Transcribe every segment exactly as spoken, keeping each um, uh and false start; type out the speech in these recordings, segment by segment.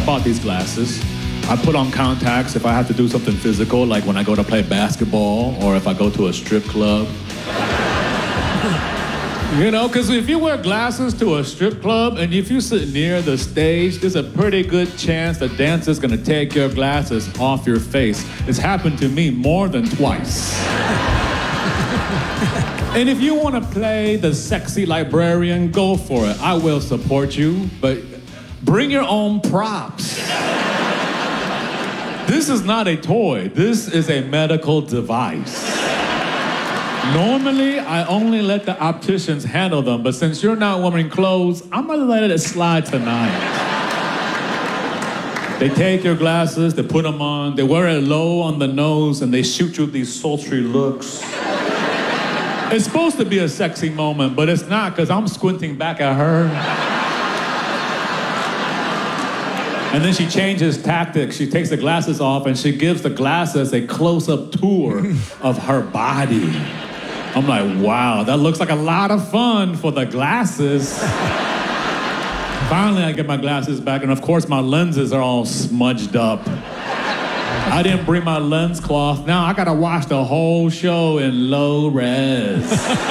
I bought these glasses. I put on contacts if I have to do something physical, like when I go to play basketball or if I go to a strip club. You know, because if you wear glasses to a strip club and if you sit near the stage, there's a pretty good chance the dancer's gonna take your glasses off your face. It's happened to me more than twice. And if you want to play the sexy librarian, go for it. I will support you, but bring your own props. This is not a toy. This is a medical device. Normally, I only let the opticians handle them, but since you're not wearing clothes, I'm gonna let it slide tonight. They take your glasses, they put them on, they wear it low on the nose, and they shoot you these sultry looks. It's supposed to be a sexy moment, but it's not, because I'm squinting back at her. And then she changes tactics. She takes the glasses off, and she gives the glasses a close-up tour of her body. I'm like, wow, that looks like a lot of fun for the glasses. Finally, I get my glasses back, and of course, my lenses are all smudged up. I didn't bring my lens cloth. Now I gotta watch the whole show in low res.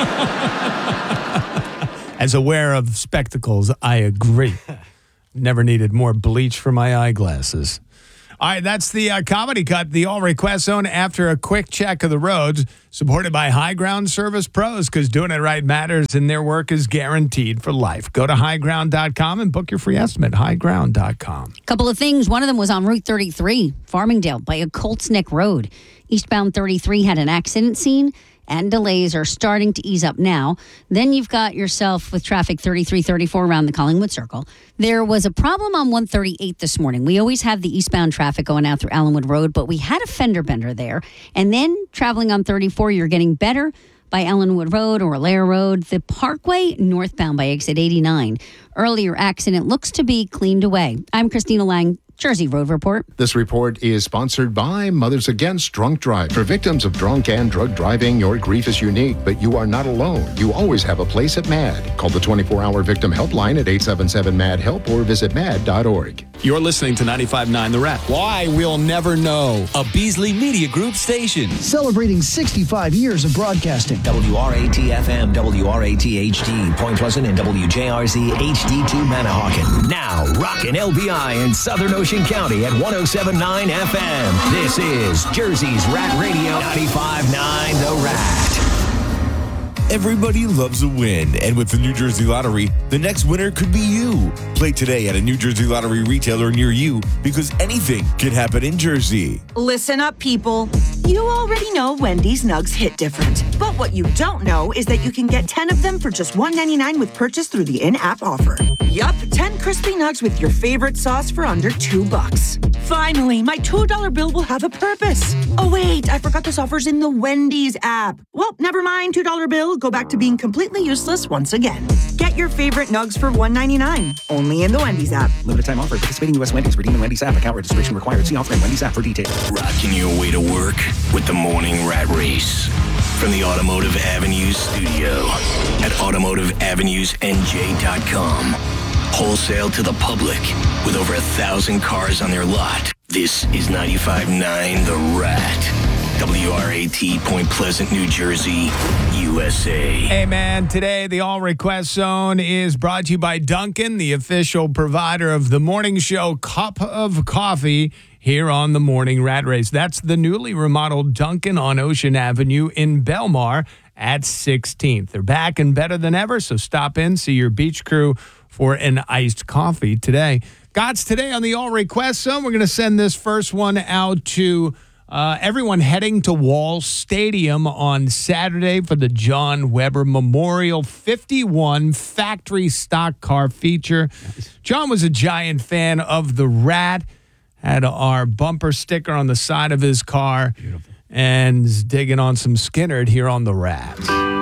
As a wearer of spectacles, I agree. Never needed more bleach for my eyeglasses. All right, that's the uh, Comedy Cut, the all-request zone after a quick check of the roads, supported by High Ground Service Pros, because doing it right matters and their work is guaranteed for life. Go to high ground dot com and book your free estimate, high ground dot com. Couple of things. One of them was on Route thirty-three, Farmingdale, by a Colts Neck Road. Eastbound thirty-three had an accident scene, and delays are starting to ease up now. Then you've got yourself with traffic thirty-three thirty-four around the Collingwood Circle. There was a problem on one thirty-eight this morning. We always have the eastbound traffic going out through Allenwood Road, but we had a fender bender there. And then traveling on thirty-four, you're getting better by Ellenwood Road or Allaire Road. The Parkway northbound by exit eighty-nine. Earlier accident looks to be cleaned away. I'm Christina Lang. Jersey Road Report. This report is sponsored by Mothers Against Drunk Drive. For victims of drunk and drug driving, your grief is unique, but you are not alone. You always have a place at MAD. Call the twenty-four hour victim helpline at eight seven seven MAD HELP or visit mad dot org. You're listening to ninety-five point nine The Rap. Why? We'll never know. A Beasley Media Group station. Celebrating sixty-five years of broadcasting. W R A T F M, W R A T H D, Point Pleasant, and W J R Z H D two Manahawkin. Now, rockin' L B I in Southern Ocean County at one oh seven point nine F M. This is Jersey's Rat Radio, ninety-five point nine The Rat. Everybody loves a win, and with the New Jersey Lottery, the next winner could be you. Play today at a New Jersey Lottery retailer near you, because anything can happen in Jersey. Listen up, people. You already know Wendy's Nugs hit different. But what you don't know is that you can get ten of them for just one ninety-nine with purchase through the in-app offer. Yup, ten crispy nugs with your favorite sauce for under two bucks. Finally, my two dollar bill will have a purpose. Oh, wait, I forgot this offer's in the Wendy's app. Well, never mind, two dollar bill. Go back to being completely useless once again. Get your favorite nugs for one ninety-nine. Only in the Wendy's app. Limited time offer. Participating U S Wendy's. Redeem the Wendy's app. Account registration required. See offer in Wendy's app for details. Rocking your way to work with the Morning Rat Race. From the Automotive Avenues studio at automotive avenues n j dot com. Wholesale to the public with over a thousand cars on their lot. This is ninety-five point nine The Rat. W R A T, Point Pleasant, New Jersey, U S A. Hey, man, today the All Request Zone is brought to you by Dunkin', the official provider of the morning show Cup of Coffee here on the Morning Rat Race. That's the newly remodeled Dunkin' on Ocean Avenue in Belmar at sixteenth. They're back and better than ever, so stop in, see your beach crew for an iced coffee today. God's today on the All Request Zone. We're going to send this first one out to Uh, everyone heading to Wall Stadium on Saturday for the John Weber Memorial fifty-one factory stock car feature. Nice. John was a giant fan of the Rat, had our bumper sticker on the side of his car, Beautiful. And is digging on some Skynyrd here on the Rat.